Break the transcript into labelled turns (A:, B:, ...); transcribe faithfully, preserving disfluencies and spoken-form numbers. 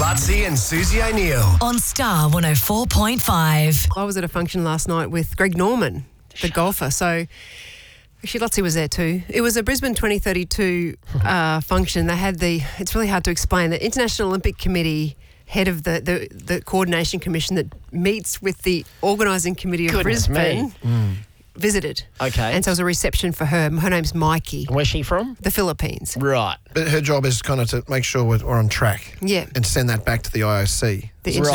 A: Lutzi and Susie O'Neill.
B: On Star one oh four point five.
C: I was at a function last night with Greg Norman, the golfer. So actually, Lutzi was there too. It was a Brisbane twenty thirty-two uh, function. They had the, it's really hard to explain, the International Olympic Committee head of the, the, the coordination commission that meets with the organising committee of
D: Goodness
C: Brisbane
D: me. Mm.
C: visited.
D: Okay.
C: And so it was a reception for her. Her name's Mikey.
D: Where's she from?
C: The Philippines.
D: Right.
E: But her job is kind of to make sure we're, we're on track.
C: Yeah.
E: And send that back to the I O C.
C: The
D: Right.